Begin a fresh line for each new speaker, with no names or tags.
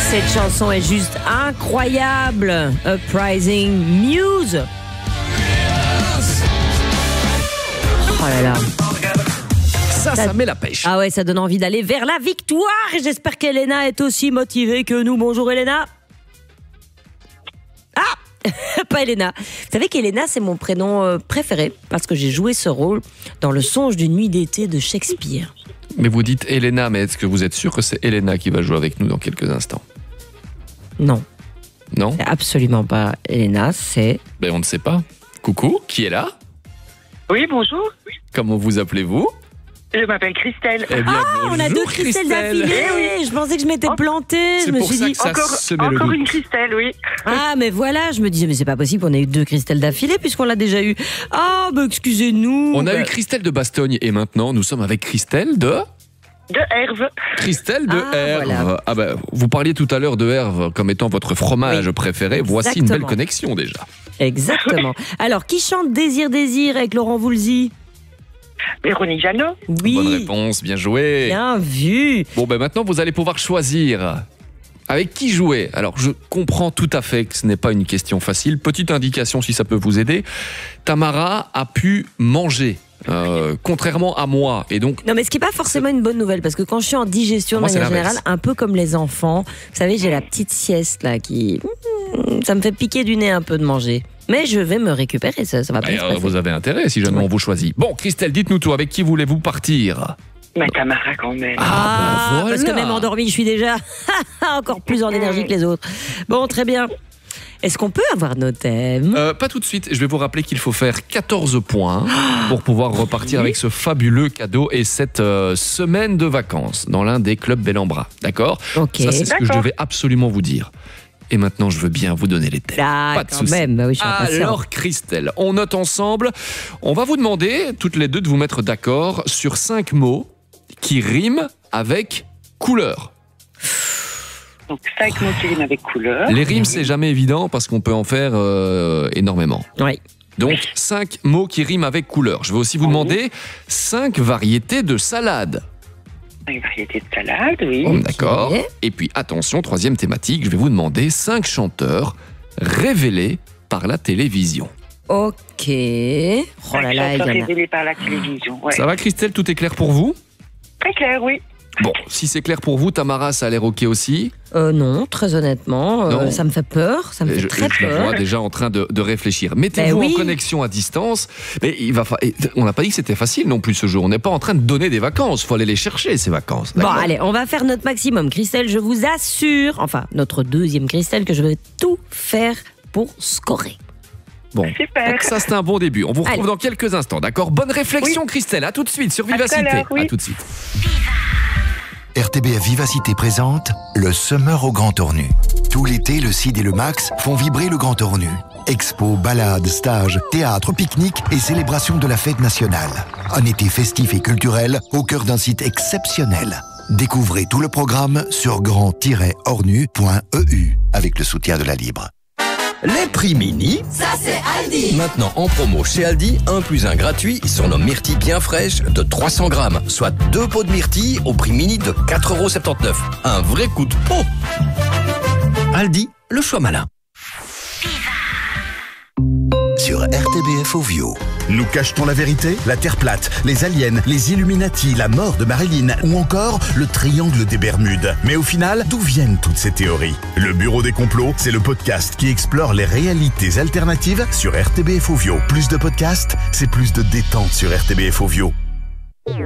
Cette chanson est juste incroyable. Uprising Muse. Oh là là.
Ça met la pêche.
Ah ouais, ça donne envie d'aller vers la victoire. Et j'espère qu'Elena est aussi motivée que nous. Bonjour Elena. Ah, pas Elena. Vous savez qu'Elena, c'est mon prénom préféré parce que j'ai joué ce rôle dans Le songe d'une nuit d'été de Shakespeare.
Mais vous dites Elena, mais est-ce que vous êtes sûr que c'est Elena qui va jouer avec nous dans quelques instants?
Non.
Non?
C'est absolument pas Elena, c'est...
Ben on ne sait pas. Coucou, qui est là?
Oui, bonjour.
Comment vous appelez-vous?
Je m'appelle Christelle.
Eh bien,
on a deux Christelle d'affilée. Je pensais que je m'étais plantée.
C'est
Je me
pour
suis
ça
dit...
que ça se met le
Encore
doute.
une Christelle, oui.
Ah, mais voilà, je me disais, mais c'est pas possible, on a eu deux Christelle d'affilée puisqu'on l'a déjà eu. Ah, bah excusez-nous.
On a eu Christelle de Bastogne et maintenant nous sommes avec Christelle de...
De Herve.
Christelle de
Ah,
Herve.
voilà.
Ah ben, vous parliez tout à l'heure de Herve comme étant votre fromage
Oui,
préféré. Voici une belle
exactement.
connexion déjà.
Exactement. Alors, qui chante Désir, Désir avec Laurent Voulzy?
Véronique Jeannot.
Oui.
Bonne réponse, bien joué.
Bien vu.
Bon, ben maintenant, vous allez pouvoir choisir avec qui jouer. Alors, je comprends tout à fait que ce n'est pas une question facile. Petite indication si ça peut vous aider. Tamara a pu manger, contrairement à moi. Et donc,
Non, mais ce qui n'est pas forcément une bonne nouvelle, parce que quand je suis en digestion, de
Moi, c'est
manière
l'inverse.
générale, un peu comme les enfants, vous savez, j'ai la petite sieste là qui... Ça me fait piquer du nez un peu de manger. Mais je vais me récupérer, ça va pas se passer.
vous avez intérêt si jamais on vous choisit. Bon, Christelle, dites-nous tout. Avec qui voulez-vous partir?
Ma Tamara quand même.
Ah,
ben voilà.
parce que même endormie, je suis déjà encore plus en énergie que les autres. Bon, très bien. Est-ce qu'on peut avoir nos thèmes?
Pas tout de suite. Je vais vous rappeler qu'il faut faire 14 points pour pouvoir repartir avec ce fabuleux cadeau et cette semaine de vacances dans l'un des clubs Bel en Bras. D'accord?
Ok.
Ça, c'est ce que je
D'accord.
devais absolument vous dire. Et maintenant, je veux bien vous donner les thèmes.
Ah,
Pas de
quand
souci.
même, bah oui, je suis impatiente.
Alors, Christelle, on note ensemble. On va vous demander, toutes les deux, de vous mettre d'accord sur 5 mots qui riment avec couleur.
Donc 5 mots qui riment avec couleur.
Les rimes, c'est jamais évident parce qu'on peut en faire énormément.
Oui.
Donc, 5 mots qui riment avec couleur. Je vais aussi vous demander 5 variétés de salade.
Une variété de salade, oui.
Ok.
D'accord. Et puis, attention, troisième thématique, je vais vous demander 5 chanteurs révélés par la télévision.
Ok. Oh là là, il y en a.
Révélé par la télévision. Ouais.
Ça va, Christelle, tout est clair pour vous?
Très clair, oui.
Bon, si c'est clair pour vous, Tamara, ça a l'air OK aussi.
Non, très honnêtement,
Non.
ça me fait peur, ça me fait très
je la
peur.
vois déjà en train de réfléchir. Mettez-vous
oui.
en connexion à distance. Mais on n'a pas dit que c'était facile non plus ce jour. On n'est pas en train de donner des vacances. Il faut aller les chercher, ces vacances.
Bon,
d'accord?
allez, on va faire notre maximum. Christelle, je vous assure, enfin, notre deuxième Christelle, que je vais tout faire pour scorer.
Bon,
Super.
donc ça c'est un bon début. On vous retrouve
Allez.
dans quelques instants, d'accord? Bonne réflexion, Christelle. À tout de suite sur
À tout à
Vivacité.
l'heure, oui.
À tout de suite.
RTBF Vivacité présente le Summer au Grand Ornu. Tout l'été, le CID et le Max font vibrer le Grand Ornu. Expos, balades, stages, théâtre, pique-nique et célébration de la fête nationale. Un été festif et culturel au cœur d'un site exceptionnel. Découvrez tout le programme sur grand-ornu.eu avec le soutien de la Libre.
Les prix mini, ça c'est Aldi. Maintenant en promo chez Aldi, 1 + 1 gratuit sur nos myrtilles bien fraîches de 300 grammes, soit 2 pots de myrtilles au prix mini de 4,79 €. Un vrai coup de pot. Aldi, le choix malin.
Sur RTBF Ovio.
Nous cache-t-on la vérité? La Terre plate, les aliens, les Illuminati, la mort de Marilyn ou encore le triangle des Bermudes. Mais au final, d'où viennent toutes ces théories? Le Bureau des complots, c'est le podcast qui explore les réalités alternatives sur RTBF Ovio. Plus de podcasts, c'est plus de détente sur RTBF Ovio.